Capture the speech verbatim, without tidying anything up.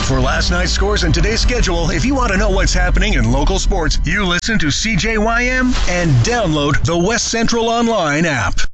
For last night's scores and today's schedule, if you want to know what's happening in local sports, you listen to C J Y M and download the West Central Online app.